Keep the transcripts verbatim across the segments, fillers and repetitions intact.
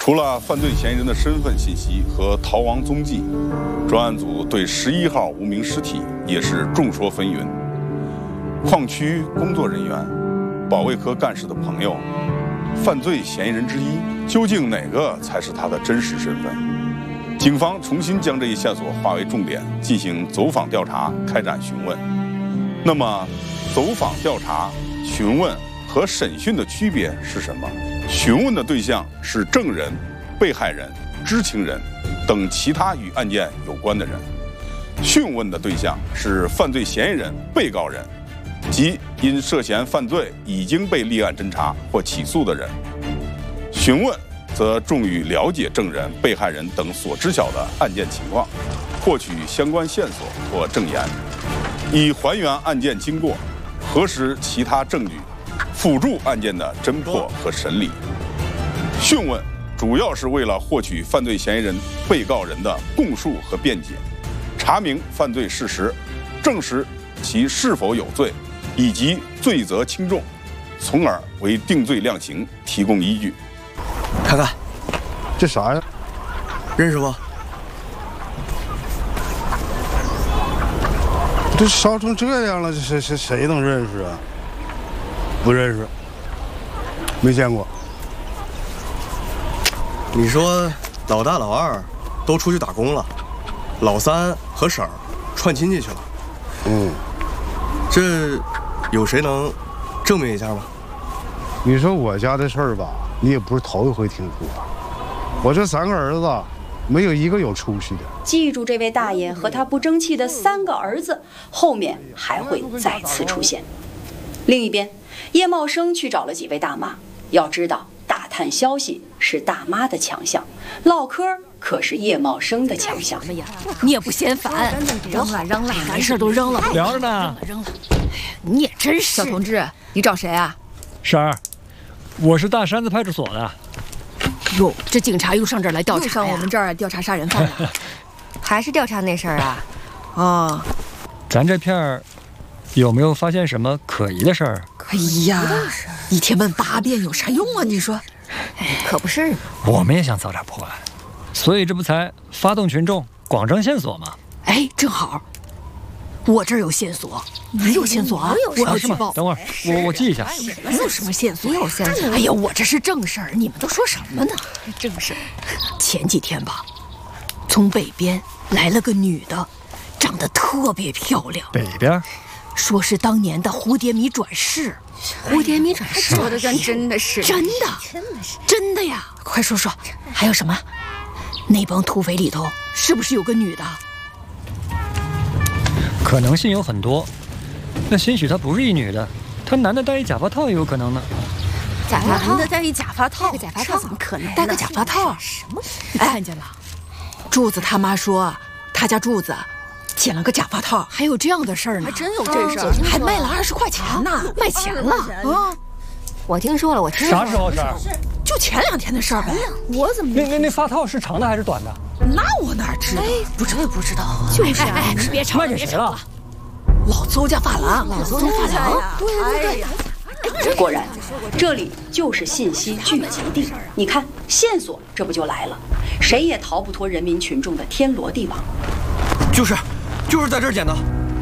除了犯罪嫌疑人的身份信息和逃亡踪迹，专案组对十一号无名尸体也是众说纷纭。矿区工作人员、保卫科干事的朋友，犯罪嫌疑人之一，究竟哪个才是他的真实身份？警方重新将这一线索划为重点，进行走访调查，开展询问。那么，走访调查、询问和审讯的区别是什么？询问的对象是证人、被害人、知情人等其他与案件有关的人；讯问的对象是犯罪嫌疑人、被告人，即因涉嫌犯罪已经被立案侦查或起诉的人。询问则重于了解证人、被害人等所知晓的案件情况，获取相关线索或证言，以还原案件经过，核实其他证据，辅助案件的侦破和审理。讯问主要是为了获取犯罪嫌疑人、被告人的供述和辩解，查明犯罪事实，证实其是否有罪，以及罪责轻重，从而为定罪量刑提供依据。 看看， 这啥呀？ 认识不？ 这烧成这样了，这谁谁谁能认识啊？不认识，没见过。 你说老大老二都出去打工了，老三和婶儿串亲戚去了。 嗯， 这有谁能证明一下吗？ 你说我家的事儿吧，你也不是头一回听说。我这三个儿子，没有一个有出息的。 记住这位大爷和他不争气的三个儿子，后面还会再次出现。另一边，叶茂生去找了几位大妈。要知道，打探消息是大妈的强项，唠嗑可是叶茂生的强项。 你也不嫌烦，扔了扔了，没事都扔了， 聊着呢。 扔了，你也真是。小同志，你找谁啊？ 婶儿，我是大山子派出所的。 哟，这警察又上这儿来调查呀？ 上我们这儿调查杀人犯了，还是调查那事儿啊？ 哦， 咱这片儿有没有发现什么可疑的事儿？ 哎呀，一天问八遍有啥用啊？你说， 可不是。 我们也想早点破案，所以这不才发动群众广征线索吗？ 哎，正好，我这儿有线索。你有线索啊？我要举报。 等会儿，我我记一下。 没有什么线索， 有线索。 哎呀，我这是正事儿，你们都说什么呢？ 正事。 前几天吧，从北边来了个女的，长得特别漂亮。 北边？ 说是当年的蝴蝶米转世。 蝴蝶米转世，说的跟真的是。 真的，真的是真的呀！快说说，还有什么？那帮土匪里头是不是有个女的？ 可能性有很多，那兴许她不是一女的，她男的戴一假发套也有可能呢。 假发套？ 男的戴一假发套？ 戴个假发套怎么可能？ 戴个假发套？ 什么？ 你看见了？柱子他妈说，他家柱子捡了个假发套，还有这样的事儿呢？ 还真有这事儿， 还卖了二十块钱呢，卖钱了啊！ 我听说了，我听说了。 啥时候事儿？ 就前两天的事儿呗。 我怎么？ 那那那发套是长的还是短的？ 那我哪知道？ 不知道，不知道。 就是啊，哎，别吵， 卖给谁了？ 老邹家发廊， 老邹家发廊。 对对对。 果然，这里就是信息聚集地。你看，线索这不就来了？谁也逃不脱人民群众的天罗地网。 就是，就是在这儿捡的。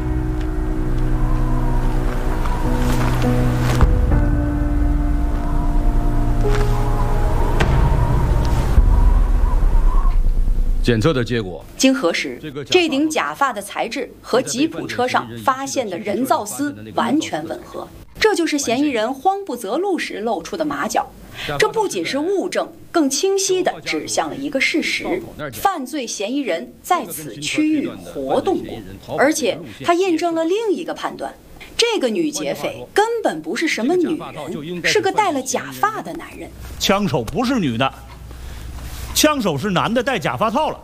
检测的结果， 经核实，这顶假发的材质和吉普车上发现的人造丝完全吻合，这就是嫌疑人慌不择路时露出的马脚。这不仅是物证，更清晰地指向了一个事实：犯罪嫌疑人在此区域活动过，而且他验证了另一个判断。这个女劫匪根本不是什么女人，是个戴了假发的男人。 枪手不是女的，枪手是男的，戴假发套了。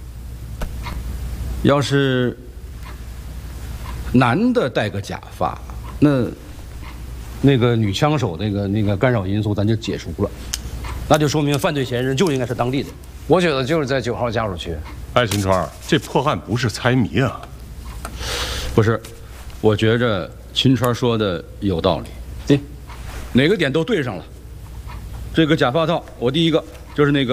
要是男的戴个假发，那那个女枪手那个那个干扰因素咱就解除了，那就说明犯罪嫌疑人就应该是当地的。 我觉得就是在九号家属区。 哎，秦川，这破案不是猜谜啊？ 不是，我觉着秦川说的有道理。对，哪个点都对上了。这个假发套，我第一个就是那个。